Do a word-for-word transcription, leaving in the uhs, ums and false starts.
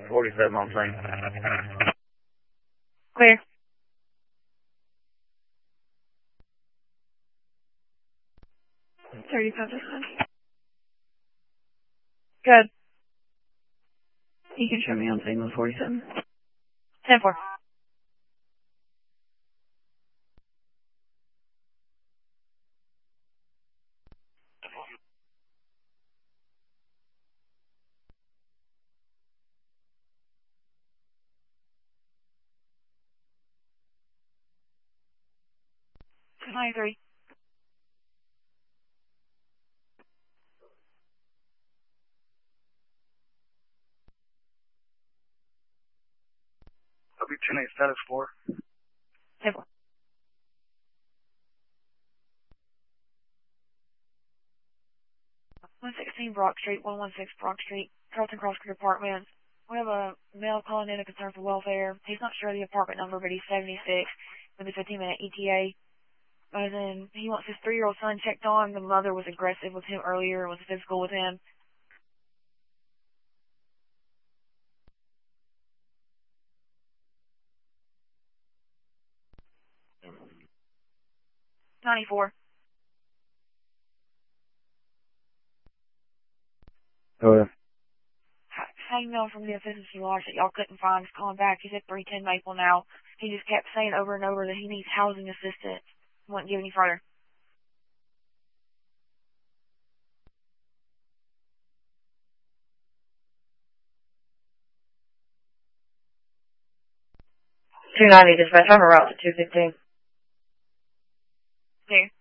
forty-seven on thing. Clear. thirty-five percent. Good. You can show me on thing with forty-seven. ten four. ninety-three. W ten eight status four. ten four. one sixteen Brock Street, one one six Brock Street, Carlton Cross Creek Apartments. We have a male calling in a concern for welfare. He's not sure of the apartment number, but he's seventy-six with a fifteen minute E T A. And then he wants his three-year-old son checked on. The mother was aggressive with him earlier, was physical with him. ninety-four. Oh, yeah. How you know from the efficiency loss that y'all couldn't find is calling back? He's at three ten Maple now. He just kept saying over and over that he needs housing assistance. He wouldn't give any further. two ninety dispatch. I'm around to two fifteen. Okay.